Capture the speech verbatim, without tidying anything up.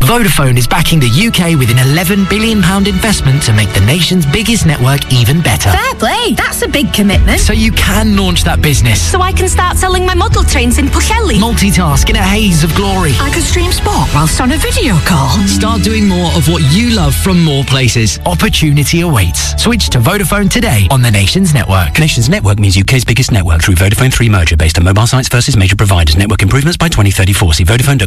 Vodafone is backing the U K with an eleven billion pounds investment to make the nation's biggest network even better. Fair play. That's a big commitment. So you can launch that business. So I can start selling my model trains in Pwllheli. Multitask in a haze of glory. I could stream sport whilst on a video call. Start doing more of what you love from more places. Opportunity awaits. Switch to Vodafone today on the Nations Network. Nations Network means U K's biggest network through Vodafone three merger based on mobile sites versus major providers. Network improvements by twenty thirty-four. See Vodafone dot